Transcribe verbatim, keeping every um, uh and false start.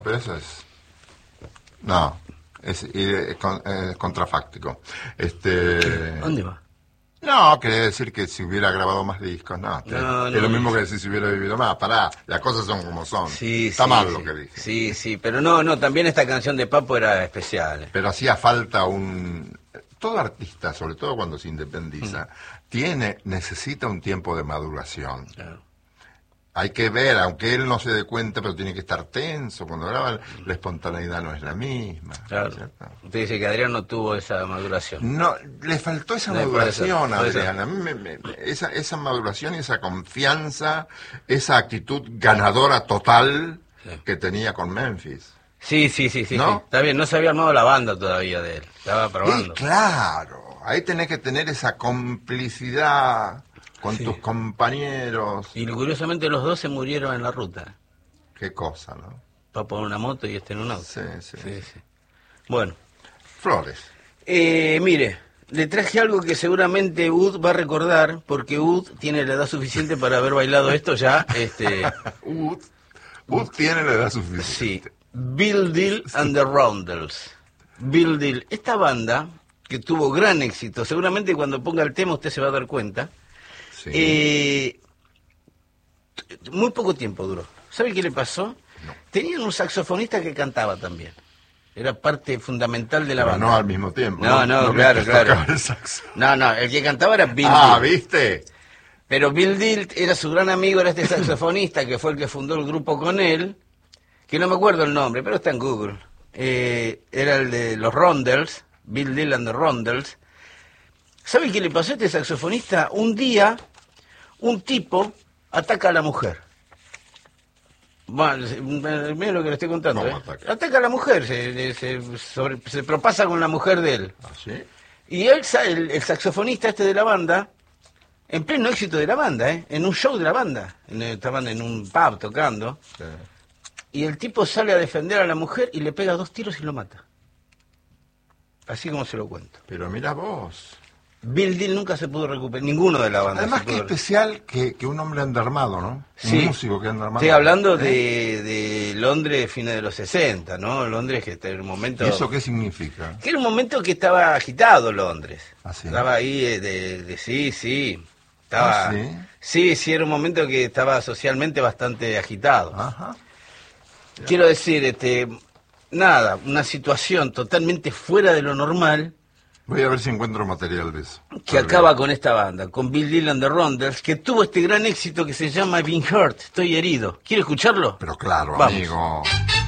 Pero eso es... No, es, es, con- es contrafáctico. Este... ¿Dónde va? No, quiere decir que si hubiera grabado más discos, no. que- No, es no, lo mismo no. que decir si hubiera vivido más. Pará, las cosas son como son. Sí, Está sí, mal sí. lo que dije. Sí, sí, pero no, no, también esta canción de Papo era especial. Pero hacía falta un... Todo artista, sobre todo cuando se independiza, Mm. tiene, necesita un tiempo de maduración. Claro. Hay que ver, aunque él no se dé cuenta, pero tiene que estar tenso. Cuando graba, la espontaneidad no es la misma. Claro. ¿Cierto? Usted dice que Adrián no tuvo esa maduración. No, le faltó esa No, puede ser, maduración a puede ser. Adrián. A mí me- me- me- esa, esa maduración y esa confianza, esa actitud ganadora total Sí. que tenía con Memphis. Sí, sí, sí, sí, ¿No? sí. Está bien, no se había armado la banda todavía de él. Estaba Y probando. claro, ahí tenés que tener esa complicidad con Sí. tus compañeros. Y curiosamente los dos se murieron en la ruta. Qué cosa, ¿no? Papo en una moto y este en un auto. Sí, sí. Sí, sí. Bueno, Flores. eh, mire, le traje algo que seguramente Ud va a recordar, porque Ud tiene la edad suficiente para haber bailado esto ya. Este, Ud, Ud tiene la edad suficiente. sí, Bill Deal and the Roundels. Bill Deal, esta banda que tuvo gran éxito, seguramente cuando ponga el tema usted se va a dar cuenta. Sí. Eh, t- muy poco tiempo duró. ¿Sabe qué le pasó? No. Tenían un saxofonista que cantaba también. Era parte fundamental de la Pero banda. no al mismo tiempo. No, no, que claro, te claro. tocaba el saxo. No, no, el que cantaba era Bill Ah, Deal. ¿viste? Pero Bill Deal era su gran amigo, era este saxofonista que fue el que fundó el grupo con él, que no me acuerdo el nombre, pero está en Google. Eh, era el de los Rondels, Bill Deal and the Rondels. ¿Sabe qué le pasó a este saxofonista? Un día, un tipo ataca a la mujer. Bueno, mira lo que le estoy contando. ¿Cómo ¿eh? ataca? Ataca a la mujer, se, se, sobre- se propasa con la mujer de él. ¿Ah, sí? Y él, sa- el, el saxofonista este de la banda, en pleno éxito de la banda, ¿eh? En un show de la banda, en- estaban en un pub tocando, Sí. y el tipo sale a defender a la mujer y le pega dos tiros y lo mata. Así como se lo cuento. Pero mira vos. Bill Deal nunca se pudo recuperar, ninguno de la banda. Además, se qué pudo especial que, que un hombre undermado, ¿no? Sí. Un músico que undermado. Estoy hablando ¿Eh? de, de Londres, fines de los sesenta, ¿no? Londres que está en un momento... ¿Y eso qué significa? Que era un momento que estaba agitado Londres. ¿Ah, sí? Estaba ahí eh, de, de- sí, sí. Estaba, ¿Ah, sí? sí, sí, era un momento que estaba socialmente bastante agitado. Ajá. Quiero decir, este, nada, una situación totalmente fuera de lo normal Voy a ver si encuentro material de eso. que acaba con esta banda, con Bill Deal and the Rondels, que tuvo este gran éxito que se llama I've Been Hurt, estoy herido. ¿Quiere escucharlo? Pero claro, Vamos. amigo.